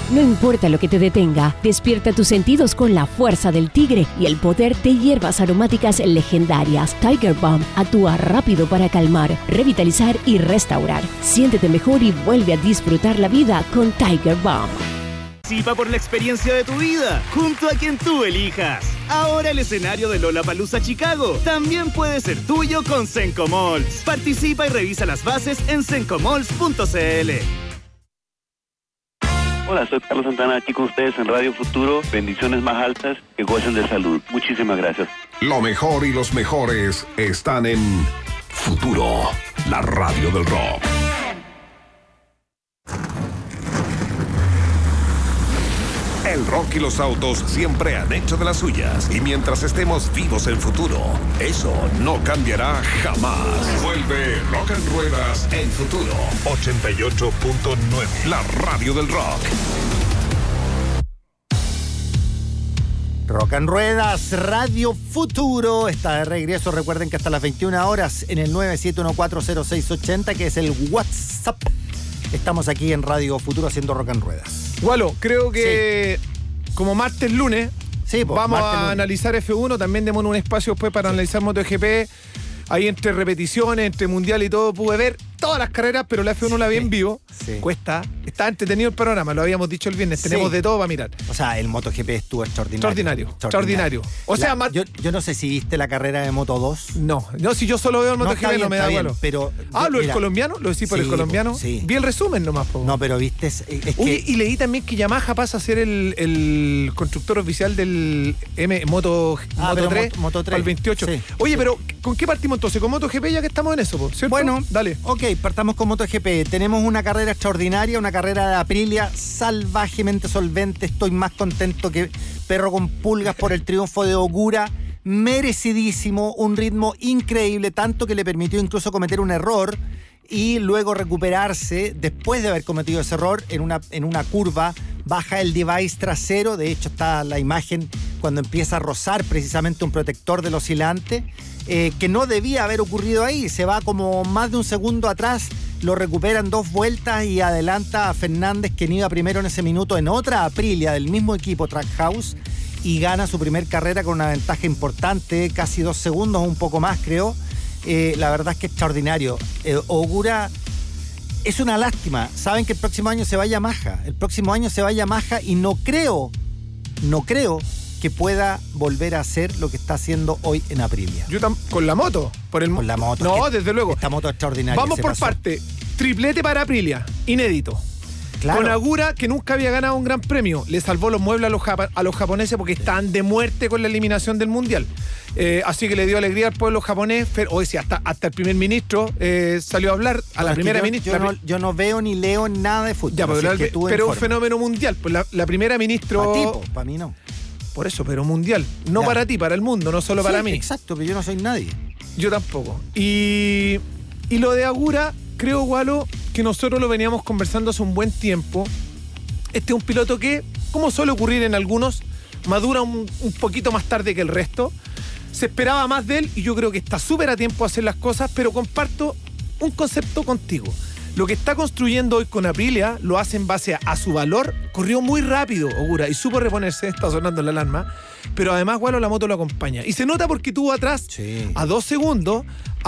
No importa lo que te detenga, despierta tus sentidos con la fuerza del tigre y el poder de hierbas aromáticas legendarias. Tiger Balm actúa rápido para calmar, revitalizar y restaurar. Siéntete mejor y vuelve a disfrutar la vida con Tiger Balm. Participa por la experiencia de tu vida, junto a quien tú elijas. Ahora el escenario de Lollapalooza Chicago también puede ser tuyo con Cenco Malls. Participa y revisa las bases en cencomalls.cl. Hola, soy Carlos Santana, aquí con ustedes en Radio Futuro. Bendiciones más altas, que gocen de salud. Muchísimas gracias. Lo mejor y los mejores están en Futuro, la radio del rock. El rock y los autos siempre han hecho de las suyas. Y mientras estemos vivos en Futuro, eso no cambiará jamás. Vuelve Rock en Ruedas en Futuro 88.9, la radio del rock. Rock en Ruedas, Radio Futuro, está de regreso. Recuerden que hasta las 21 horas en el 971140680, que es el WhatsApp. Estamos aquí en Radio Futuro haciendo Rock en Ruedas. Walo, creo que como martes, lunes, vamos a analizar F1. También demos un espacio después para analizar MotoGP. Ahí entre repeticiones, entre mundial y todo, pude ver todas las carreras, pero la F1 la vi en vivo. Sí. Cuesta. Está entretenido el programa, lo habíamos dicho el viernes. Tenemos de todo para mirar. O sea, el MotoGP estuvo extraordinario. Extraordinario. O sea, yo no sé si viste la carrera de Moto 2. No, si yo solo veo el MotoGP no me da igual. Pero lo del colombiano, lo decís por el colombiano. Sí. Vi el resumen nomás. No, pero viste. Oye, y leí también que Yamaha pasa a ser el constructor oficial del Moto 3 al 28. Sí. Oye, pero ¿con qué partimos entonces? ¿Con MotoGP ya que estamos en eso, ¿cierto? Bueno, dale. Ok, partamos con MotoGP. Tenemos una carrera extraordinaria, una carrera de Aprilia salvajemente solvente. Estoy más contento que perro con pulgas por el triunfo de Ogura. Merecidísimo, un ritmo increíble, tanto que le permitió incluso cometer un error y luego recuperarse después de haber cometido ese error en una curva. Baja el device trasero, de hecho está la imagen cuando empieza a rozar precisamente un protector del oscilante, que no debía haber ocurrido ahí. Se va como más de un segundo atrás, lo recuperan 2 vueltas y adelanta a Fernández, quien iba primero en ese minuto en otra Aprilia del mismo equipo Trackhouse, y gana su primer carrera con una ventaja importante, casi 2 segundos, un poco más creo. La verdad es que extraordinario. Ogura es una lástima. Saben que el próximo año se va Yamaha. Y no creo que pueda volver a hacer lo que está haciendo hoy en Aprilia. ¿Con la moto? Con la moto. No, desde luego. Esta moto extraordinaria. Vamos por parte. Triplete para Aprilia. Inédito. Claro. Con Ogura, que nunca había ganado un gran premio. Le salvó los muebles a los japoneses porque estaban de muerte con la eliminación del Mundial. Así que le dio alegría al pueblo japonés. Hasta el primer ministro salió a hablar. La primera ministra. Yo no veo ni leo nada de fútbol. Ya, pero un fenómeno mundial. Pues la primera ministra. Para mí no. Por eso, pero mundial. No para ti, para el mundo, no solo para mí. Exacto, pero yo no soy nadie. Yo tampoco. Y lo de Ogura, creo, Walo, que nosotros lo veníamos conversando hace un buen tiempo. Este es un piloto que, como suele ocurrir en algunos, madura un poquito más tarde que el resto. Se esperaba más de él y yo creo que está súper a tiempo de hacer las cosas, pero comparto un concepto contigo. Lo que está construyendo hoy con Aprilia lo hace en base a su valor. Corrió muy rápido Ogura y supo reponerse, está sonando la alarma, pero además, bueno, la moto lo acompaña. Y se nota porque tuvo atrás a 2 segundos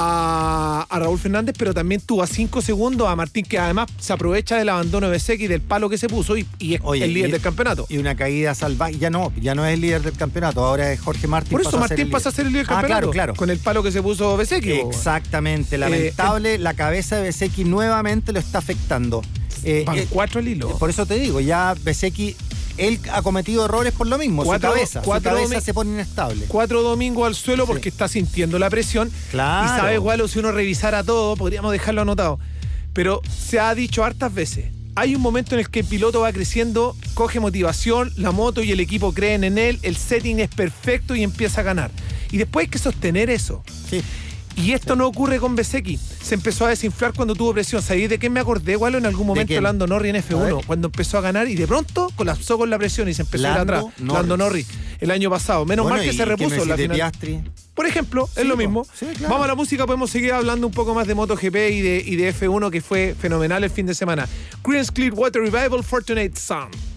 a Raúl Fernández, pero también tuvo a 5 segundos a Martín, que además se aprovecha del abandono de Bezzecchi y del palo que se puso y es el líder del campeonato. Y una caída salvaje. Ya no es el líder del campeonato, ahora es Jorge Martín. Por eso Martín pasa a ser el líder del campeonato. Claro. Con el palo que se puso Bezzecchi. Exactamente, lamentable. La cabeza de Bezzecchi nuevamente lo está afectando. Van 4 al hilo. Por eso te digo, ya Bezzecchi, él ha cometido errores por lo mismo. Su cabeza se pone inestable. 4 domingos al suelo porque está sintiendo la presión. Claro. Y sabes, Walo, si uno revisara todo, podríamos dejarlo anotado. Pero se ha dicho hartas veces, hay un momento en el que el piloto va creciendo, coge motivación, la moto y el equipo creen en él, el setting es perfecto y empieza a ganar. Y después hay que sostener eso. Sí. Y esto no ocurre con Bezzecchi. Se empezó a desinflar cuando tuvo presión. ¿Sabéis de qué me acordé, Walo? En algún momento Lando Norris en F1, cuando empezó a ganar y de pronto colapsó con la presión y se empezó a ir atrás. Lando Norris, el año pasado. Menos mal que se repuso la final. Piastri. Por ejemplo, es lo mismo. Sí, claro. Vamos a la música, podemos seguir hablando un poco más de MotoGP y de F1, que fue fenomenal el fin de semana. Creedence Clearwater Revival, Fortunate Son.